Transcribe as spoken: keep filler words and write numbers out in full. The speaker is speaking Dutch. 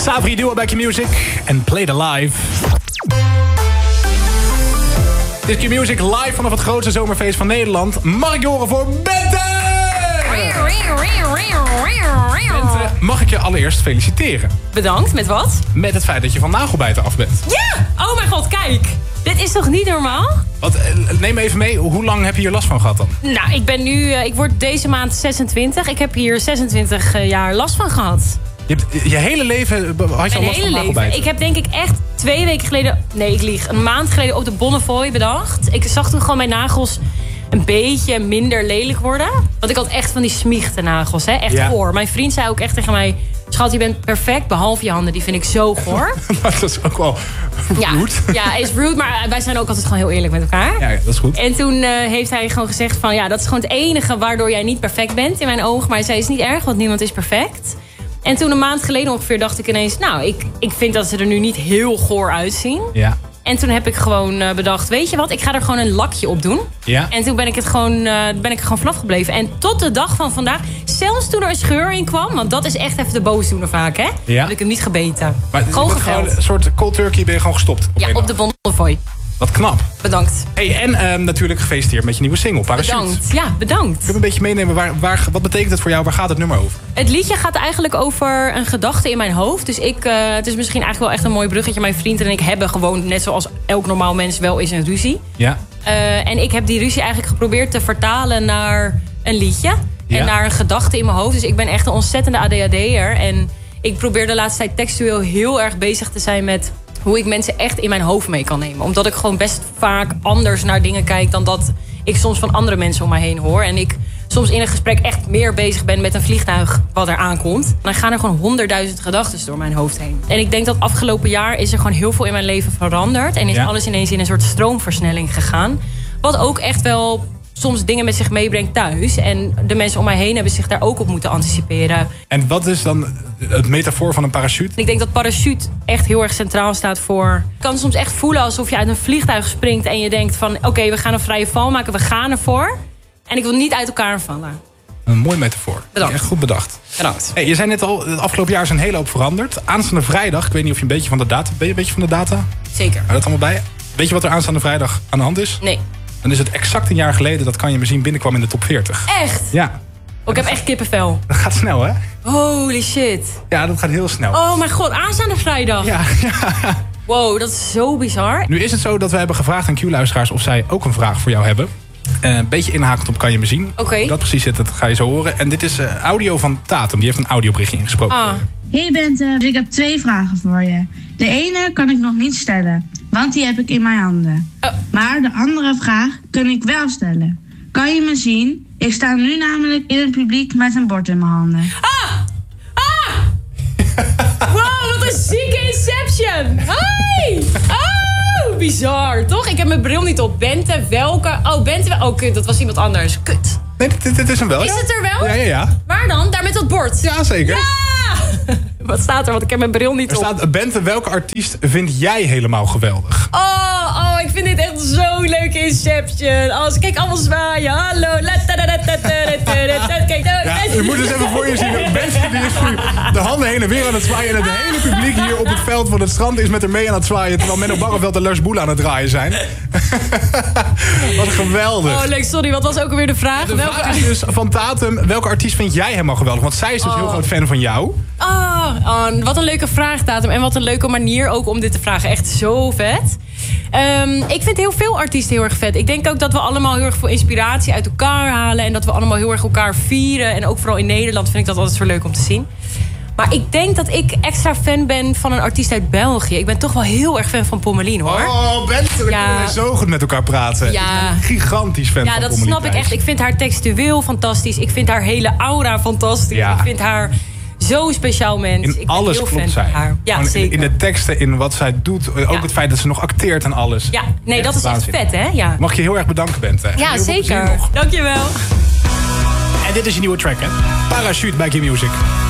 Savri duo bij Q-Music en Play the Live. Dit is Q-Music live vanaf het grootste zomerfeest van Nederland. Mag ik je horen voor Bente? Bente, mag ik je allereerst feliciteren? Bedankt, met wat? Met het feit dat je van nagelbijten af bent. Ja! Oh mijn god, kijk! Dit is toch niet normaal? Wat, neem me even mee, hoe lang heb je hier last van gehad dan? Nou, ik ben nu, ik word deze maand zesentwintig. Ik heb hier zesentwintig jaar last van gehad. Je, hebt, je hele leven had je al last hele van nagelbijten? Leven. Ik heb denk ik echt twee weken geleden... Nee, ik lieg. Een maand geleden op de Bonnefoy bedacht. Ik zag toen gewoon mijn nagels een beetje minder lelijk worden. Want ik had echt van die smichte nagels, hè? Echt ja. goor. Mijn vriend zei ook echt tegen mij... Schat, je bent perfect, behalve je handen. Die vind ik zo goor. Maar dat is ook wel rude. Ja, ja, is rude, maar wij zijn ook altijd gewoon heel eerlijk met elkaar. Ja, ja, dat is goed. En toen uh, heeft hij gewoon gezegd van... ja, dat is gewoon het enige waardoor jij niet perfect bent in mijn ogen. Maar hij zei, is niet erg, want niemand is perfect. En toen een maand geleden ongeveer dacht ik ineens... nou, ik, ik vind dat ze er nu niet heel goor uitzien. Ja. En toen heb ik gewoon uh, bedacht, weet je wat, ik ga er gewoon een lakje op doen. Ja. En toen ben ik, het gewoon, uh, ben ik er gewoon vanaf gebleven. En tot de dag van vandaag, zelfs toen er een scheur in kwam... want dat is echt even de boosdoener vaak, hè? Ja. Heb ik hem niet gebeten. Maar gewoon gewoon geveld. een soort cold turkey ben je gewoon gestopt? Op Ja, op de Bonnefoy. Wat knap. Bedankt. Hey, en uh, natuurlijk gefeliciteerd met je nieuwe single, Parachute. Bedankt, ja, bedankt. Ik wil een beetje meenemen, waar, waar, wat betekent het voor jou? Waar gaat het nummer over? Het liedje gaat eigenlijk over een gedachte in mijn hoofd. Dus ik, uh, het is misschien eigenlijk wel echt een mooi bruggetje. Mijn vriend en ik hebben gewoon, net zoals elk normaal mens, wel eens een ruzie. Ja. Uh, en ik heb die ruzie eigenlijk geprobeerd te vertalen naar een liedje. Ja. En naar een gedachte in mijn hoofd. Dus ik ben echt een ontzettende A D H D'er. En ik probeer de laatste tijd textueel heel erg bezig te zijn met... hoe ik mensen echt in mijn hoofd mee kan nemen. Omdat ik gewoon best vaak anders naar dingen kijk... dan dat ik soms van andere mensen om mij heen hoor. En ik soms in een gesprek echt meer bezig ben met een vliegtuig wat er aankomt. Dan gaan er gewoon honderdduizend gedachten door mijn hoofd heen. En ik denk dat afgelopen jaar is er gewoon heel veel in mijn leven veranderd. En is ja. alles ineens in een soort stroomversnelling gegaan. Wat ook echt wel soms dingen met zich meebrengt thuis. En de mensen om mij heen hebben zich daar ook op moeten anticiperen. En wat is dan het metafoor van een parachute? Ik denk dat parachute echt heel erg centraal staat voor... Je kan soms echt voelen alsof je uit een vliegtuig springt... en je denkt van, oké, okay, we gaan een vrije val maken, we gaan ervoor. En ik wil niet uit elkaar vallen. Een mooi metafoor. Bedankt. Echt goed bedacht. Bedankt. Hey, je zei net al, het afgelopen jaar is een hele hoop veranderd. Aanstaande vrijdag, ik weet niet of je een beetje van de data... Ben je een beetje van de data? Zeker. Hou dat allemaal bij? Weet je wat er aanstaande vrijdag aan de hand is? Nee. Dan is het exact een jaar geleden, dat kan je me zien, binnenkwam in de top veertig. Echt? Ja. Oh, ik heb echt kippenvel. Dat gaat snel, hè? Holy shit. Ja, dat gaat heel snel. Oh mijn god, aanstaande vrijdag. Ja, ja. Wow, dat is zo bizar. Nu is het zo dat we hebben gevraagd aan Q-luisteraars of zij ook een vraag voor jou hebben. Uh, een beetje inhakend op kan je me zien. Oké. Okay. Hoe dat precies zit, dat ga je zo horen. En dit is uh, audio van Tatum. Die heeft een audioberichtje ingesproken. Ah. Hey Bente, ik heb twee vragen voor je. De ene kan ik nog niet stellen, want die heb ik in mijn handen. Oh. Maar de andere vraag kan ik wel stellen. Kan je me zien? Ik sta nu namelijk in het publiek met een bord in mijn handen. Ah! Ah! Wow, wat een zieke inception! Hi! Oh, bizar, toch? Ik heb mijn bril niet op. Bente, welke? Oh, Bente, oh kut, dat was iemand anders. Kut. Nee, dit, dit is hem wel. Is ja? het er wel? Ja, ja, ja. Waar dan? Daar met dat bord? Ja, zeker. Ja! Wat staat er? Want ik heb mijn bril niet er op. Staat, Bente, welke artiest vind jij helemaal geweldig? Oh, oh, ik vind dit echt zo'n leuke inception. Als kijk, allemaal zwaaien. Hallo. Kijk, ja, je moet eens even voor je zien. Bente die is voor de handen heen en weer aan het zwaaien. En het hele publiek hier op het veld van het strand is met haar mee aan het zwaaien. Terwijl Menno Barreveld en Lars Boel aan het draaien zijn. Wat geweldig. Oh, leuk. Sorry, wat was ook alweer de vraag? De welke... vraag is dus van Tatum, welke artiest vind jij helemaal geweldig? Want zij is dus oh. heel groot fan van jou. Oh, oh, wat een leuke vraag, Tatum. En wat een leuke manier ook om dit te vragen. Echt zo vet. Um, ik vind heel veel artiesten heel erg vet. Ik denk ook dat we allemaal heel erg veel inspiratie uit elkaar halen. En dat we allemaal heel erg elkaar vieren. En ook vooral in Nederland vind ik dat altijd zo leuk om te zien. Maar ik denk dat ik extra fan ben van een artiest uit België. Ik ben toch wel heel erg fan van Pommelien, hoor. Oh, Bente, dan ja. kunnen wij zo goed met elkaar praten. Ja. Ik ben een gigantisch fan ja, van dat Pommelien. snap ik echt. Ik vind haar textueel fantastisch. Ik vind haar hele aura fantastisch. Ja. Ik vind haar zo'n speciaal mens. In ik ben alles heel klopt fan zij. van haar. Ja, in, zeker. in de teksten, in wat zij doet. Ook ja. het feit dat ze nog acteert en alles. Ja, nee, echt dat is waanzin. echt vet, hè? Ja. Mag je heel erg bedanken, Bente. Ja, heel zeker. Dankjewel. En dit is je nieuwe track, hè? Parachute bij Q-Music.